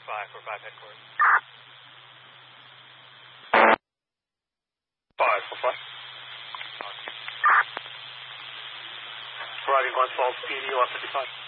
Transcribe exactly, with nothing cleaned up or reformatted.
five four five headquarters. five four five. Riding Glens Falls, P D one fifty-five.